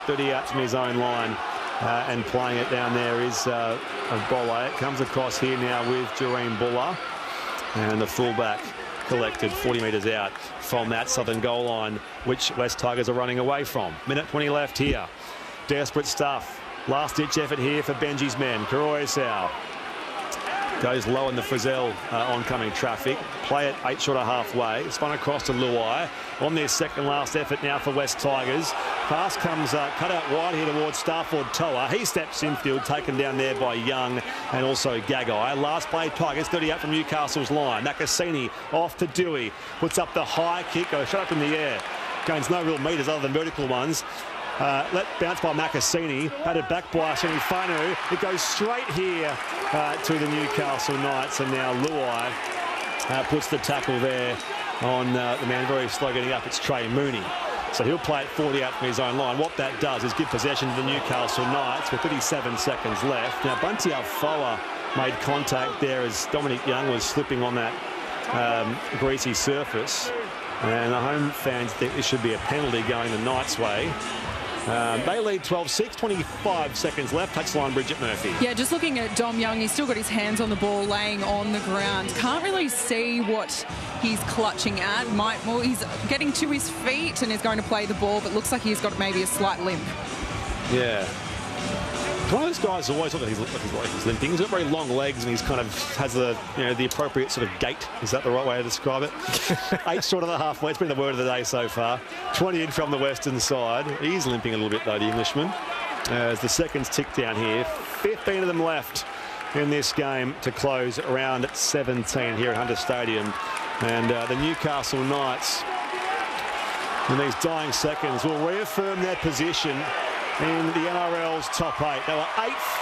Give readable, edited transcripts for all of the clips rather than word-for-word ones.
30 out from his own line and playing it down there is Bolle. It comes across here now with Jareen Buller, and the fullback collected 40 metres out from that southern goal line, which West Tigers are running away from. Minute 20 left here. Desperate stuff. Last-ditch effort here for Benji's men. Koroisau goes low in the Frizzell oncoming traffic. Play it 8 short of halfway. Spun across to Luai on their second last effort now for West Tigers. Pass comes cut out wide here towards Starford Toa. He steps infield, taken down there by Young and also Gagai. Last play, Tigers 30 out from Newcastle's line. Nakasini off to Dewey. Puts up the high kick, goes shot up in the air. Gains no real metres other than vertical ones. Let bounce by Makasini, batted back by Sinifanu. It goes straight here to the Newcastle Knights, and now Luai puts the tackle there on the man very slow getting up. It's Trey Mooney. So he'll play it 40 out from his own line. What that does is give possession to the Newcastle Knights with 37 seconds left. Now Bunty Alfoa made contact there as Dominic Young was slipping on that greasy surface. And the home fans think this should be a penalty going the Knights' way. They lead 12-6, 25 seconds left. Touchline, Bridget Murphy. Yeah, just looking at Dom Young, he's still got his hands on the ball, laying on the ground. Can't really see what he's clutching at. Well, he's getting to his feet and is going to play the ball, but looks like he's got maybe a slight limp. Yeah. One of those guys always look like he's limping. He's got very long legs and he's kind of has the the appropriate sort of gait. Is that the right way to describe it? 8 short of the halfway. It's been the word of the day so far. 20 in from the western side. He's limping a little bit though, the Englishman. As the seconds tick down here. 15 of them left in this game to close round 17 here at Hunter Stadium. And the Newcastle Knights, in these dying seconds, will reaffirm their position in the NRL's top 8. They were 8th,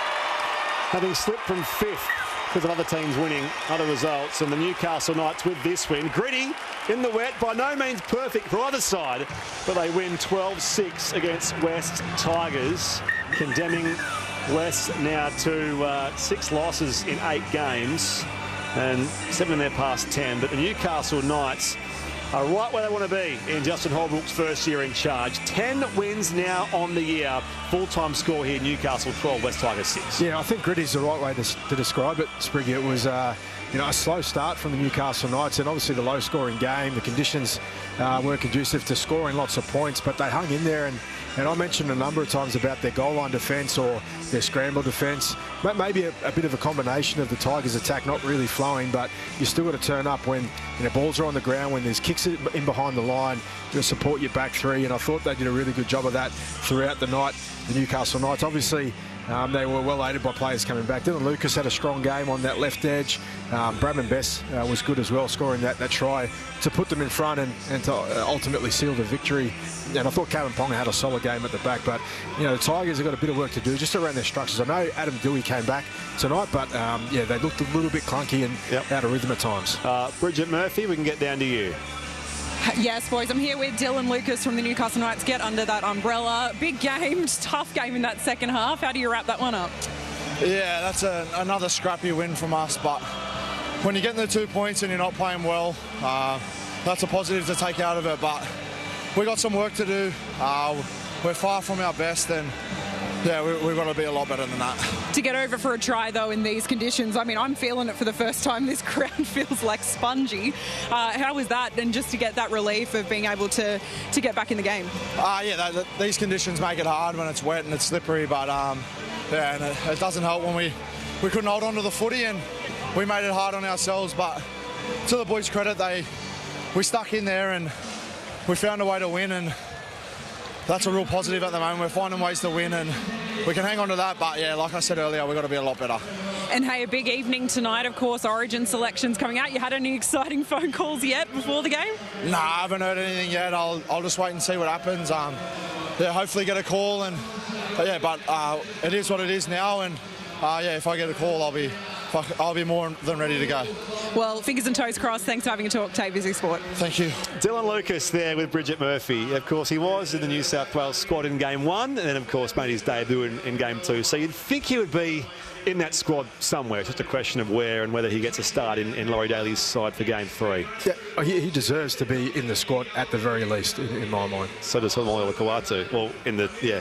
having slipped from 5th because of other teams winning other results. And the Newcastle Knights with this win. Gritty in the wet, by no means perfect for either side, but they win 12-6 against West Tigers, condemning West now to 6 losses in 8 games and 7 in their past 10. But the Newcastle Knights are right where they want to be in Justin Holbrook's first year in charge. 10 wins now on the year. Full-time score here, Newcastle 12, West Tigers 6. Yeah, I think gritty's the right way to describe it, Spriggy. It was a slow start from the Newcastle Knights, and obviously the low-scoring game. The conditions weren't conducive to scoring lots of points, but they hung in there. And I mentioned a number of times about their goal line defence or their scramble defence. Maybe a bit of a combination of the Tigers' attack not really flowing, but you still got to turn up when balls are on the ground, when there's kicks in behind the line to support your back three. And I thought they did a really good job of that throughout the night. The Newcastle Knights, obviously, they were well aided by players coming back. Dylan Lucas had a strong game on that left edge. Bradman Best was good as well, scoring that try to put them in front and to ultimately seal the victory. And I thought Calvin Ponga had a solid game at the back. But, the Tigers have got a bit of work to do just around their structures. I know Adam Dewey came back tonight, but, they looked a little bit clunky and out of rhythm at times. Bridget Murphy, we can get down to you. Yes, boys, I'm here with Dylan Lucas from the Newcastle Knights. Get under that umbrella. Big game, tough game in that second half. How do you wrap that one up? Yeah, that's another scrappy win from us, but when you're getting the 2 points and you're not playing well, that's a positive to take out of it, but we got some work to do. We're far from our best, and we've got to be a lot better than that. To get over for a try, though, in these conditions, I mean, I'm feeling it for the first time. This ground feels like spongy. How was that? And just to get that relief of being able to get back in the game? These conditions make it hard when it's wet and it's slippery, but and it doesn't help when we couldn't hold on to the footy and we made it hard on ourselves. But to the boys' credit, we stuck in there and we found a way to win, and that's a real positive at the moment. We're finding ways to win and we can hang on to that. But, like I said earlier, we've got to be a lot better. And, hey, a big evening tonight, of course, Origin selections coming out. You had any exciting phone calls yet before the game? Nah, I haven't heard anything yet. I'll just wait and see what happens. Hopefully get a call. But it is what it is now. And, if I get a call, I'll be I'll be more than ready to go. Well, fingers and toes crossed. Thanks for having a talk, Tate Busy Sport. Thank you. Dylan Lucas there with Bridget Murphy. Of course, he was in the New South Wales squad in Game 1 and then, of course, made his debut in Game 2. So you'd think he would be in that squad somewhere. It's just a question of where and whether he gets a start in Laurie Daly's side for Game 3. Yeah, he deserves to be in the squad at the very least, in my mind. So does Haumole Olakau'atu. Well,